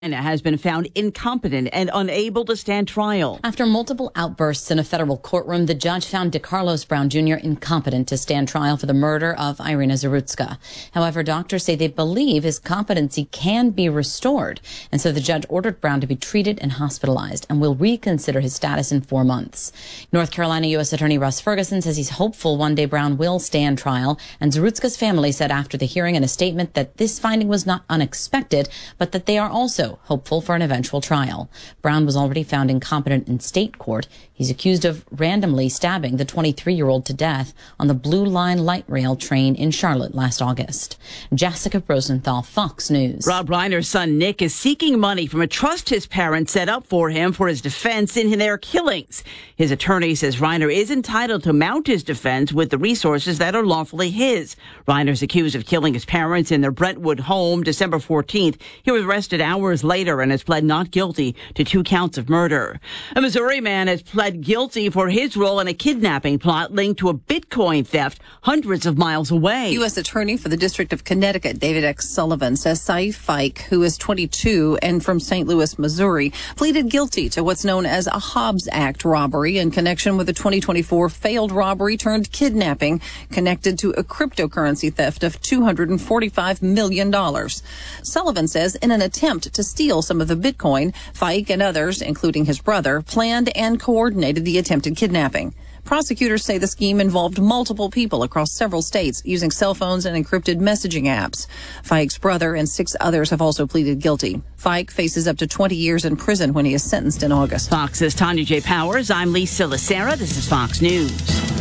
has been found incompetent and unable to stand trial. After multiple outbursts in a federal courtroom, the judge found DeCarlos Brown Jr. incompetent to stand trial for the murder of Irina Zarutska. However, doctors say they believe his competency can be restored. And so the judge ordered Brown to be treated and hospitalized and will reconsider his status in 4 months. North Carolina U.S. Attorney Russ Ferguson says he's hopeful one day Brown will stand trial. And Zarutska's family said after the hearing in a statement that this finding was not unexpected, but that they are also hopeful for an eventual trial. Brown was already found incompetent in state court. He's accused of randomly stabbing the 23-year-old to death on the Blue Line light rail train in Charlotte last August. Jessica Rosenthal, Fox News. Rob Reiner's son Nick is seeking money from a trust his parents set up for him for his defense in their killings. His attorney says Reiner is entitled to mount his defense with the resources that are lawfully his. Reiner's accused of killing his parents in their Brentwood home December 14th. He was arrested hours later and has pled not guilty to 2 counts of murder. A Missouri man has pled guilty for his role in a kidnapping plot linked to a Bitcoin theft hundreds of miles away. U.S. Attorney for the District of Connecticut, David X. Sullivan, says Saif Fike, who is 22 and from St. Louis, Missouri, pleaded guilty to what's known as a Hobbs Act robbery in connection with a 2024 failed robbery turned kidnapping connected to a cryptocurrency theft of $245 million. Sullivan says in an attempt to steal some of the Bitcoin, Fike and others, including his brother, planned and coordinated the attempted kidnapping. Prosecutors say the scheme involved multiple people across several states using cell phones and encrypted messaging apps. Fike's brother and 6 others have also pleaded guilty. Fike faces up to 20 years in prison when he is sentenced in August. Fox's Tanya J. Powers. I'm Lisa Lacera. This is Fox News.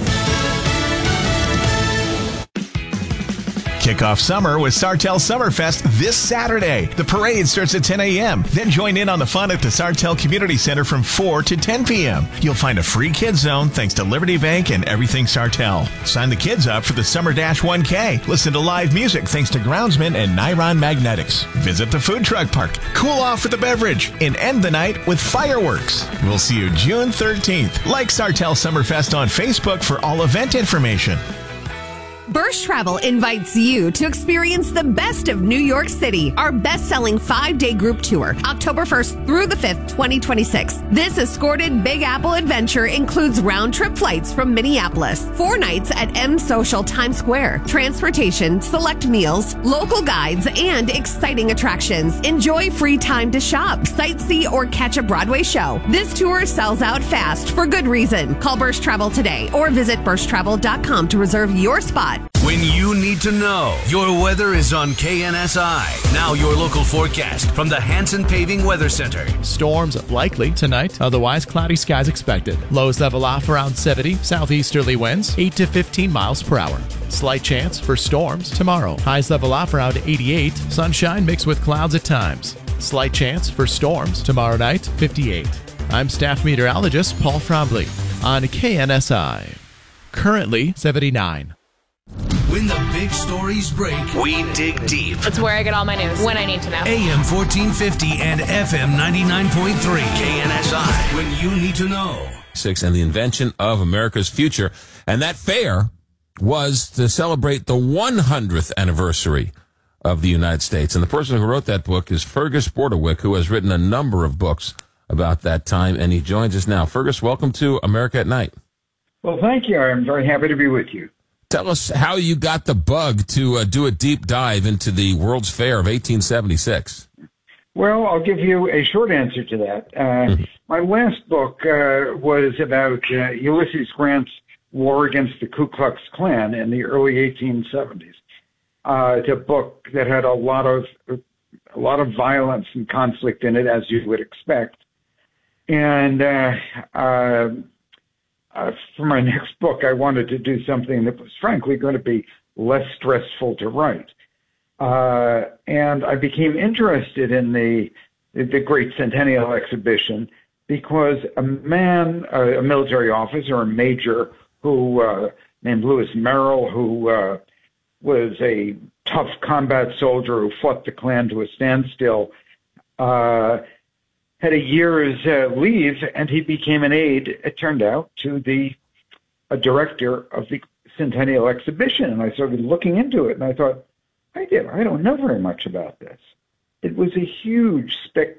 Kick off summer with Sartell Summerfest this Saturday. The parade starts at 10 a.m. Then join in on the fun at the Sartell Community Center from 4 to 10 p.m. You'll find a free kids zone thanks to Liberty Bank and Everything Sartell. Sign the kids up for the Summer Dash 1K. Listen to live music thanks to Groundsman and Niron Magnetics. Visit the food truck park. Cool off with a beverage and end the night with fireworks. We'll see you June 13th. Like Sartell Summerfest on Facebook for all event information. Bursch Travel invites you to experience the best of New York City, our best-selling 5-day group tour, October 1st through the 5th, 2026. This escorted Big Apple adventure includes round-trip flights from Minneapolis, 4 nights at M Social Times Square, transportation, select meals, local guides, and exciting attractions. Enjoy free time to shop, sightsee, or catch a Broadway show. This tour sells out fast for good reason. Call Bursch Travel today or visit burschtravel.com to reserve your spot. When you need to know, your weather is on KNSI. Now your local forecast from the Hanson Paving Weather Center. Storms likely tonight, otherwise cloudy skies expected. Lows level off around 70, southeasterly winds 8 to 15 miles per hour. Slight chance for storms tomorrow. Highs level off around 88, sunshine mixed with clouds at times. Slight chance for storms tomorrow night, 58. I'm staff meteorologist Paul Trombley on KNSI. Currently 79. When the big stories break, we dig deep. It's where I get all my news when I need to know. AM 1450 and FM 99.3. KNSI. When you need to know. And the invention of America's future. And that fair was to celebrate the 100th anniversary of the United States. And the person who wrote that book is Fergus Bordewick, who has written a number of books about that time. And he joins us now. Fergus, welcome to America at Night. Well, thank you. I'm very happy to be with you. Tell us how you got the bug to do a deep dive into the World's Fair of 1876. Well, I'll give you a short answer to that. My last book was about Ulysses Grant's war against the Ku Klux Klan in the early 1870s. It's a book that had a lot of violence and conflict in it, as you would expect. And for my next book, I wanted to do something that was frankly going to be less stressful to write. And I became interested in the Great Centennial Exhibition because a man, a military officer, a major who named Lewis Merrill, who was a tough combat soldier who fought the Klan to a standstill, had a year's leave, and he became an aide, it turned out, to a director of the Centennial Exhibition. And I started looking into it, and I thought, I don't know very much about this. It was a huge, spectacular